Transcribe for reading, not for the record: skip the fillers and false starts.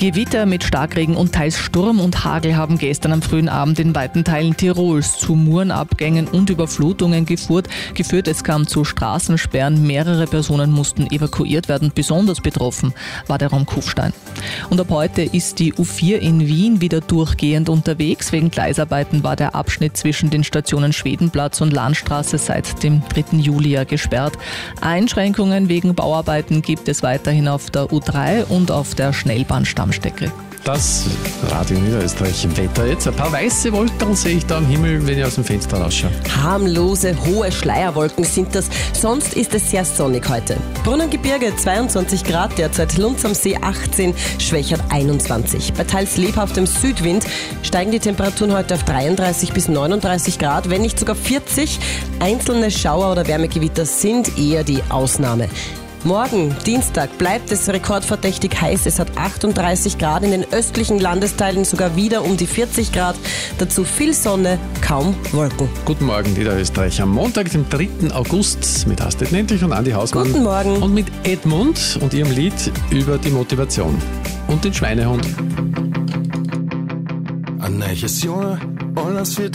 Gewitter mit Starkregen und teils Sturm und Hagel haben gestern am frühen Abend in weiten Teilen Tirols zu Murenabgängen und Überflutungen geführt. Es kam zu Straßensperren. Mehrere Personen mussten evakuiert werden. Besonders betroffen war der Raum Kufstein. Und ab heute ist die U4 in Wien wieder durchgehend unterwegs. Wegen Gleisarbeiten war der Abschnitt zwischen den Stationen Schwedenplatz und Landstraße seit dem 3. Juli gesperrt. Einschränkungen wegen Bauarbeiten gibt es weiterhin auf der U3 und auf der Schnellbahnstammstrecke. Das Radio Niederösterreich Wetter jetzt. Ein paar weiße Wolken sehe ich da am Himmel, wenn ich aus dem Fenster rausschaue. Harmlose, hohe Schleierwolken sind das. Sonst ist es sehr sonnig heute. Brunnengebirge 22 Grad derzeit, Lunz am See 18, Schwächert 21. Bei teils lebhaftem Südwind steigen die Temperaturen heute auf 33 bis 39 Grad, wenn nicht sogar 40. Einzelne Schauer oder Wärmegewitter sind eher die Ausnahme. Morgen, Dienstag, bleibt es rekordverdächtig heiß. Es hat 38 Grad, in den östlichen Landesteilen sogar wieder um die 40 Grad. Dazu viel Sonne, kaum Wolken. Guten Morgen, Niederösterreich. Am Montag, dem 3. August, mit Astrid Nentlich und Andi Hausmann. Guten Morgen. Und mit Edmund und ihrem Lied über die Motivation. Und den Schweinehund. Ein neues Jahr, alles wird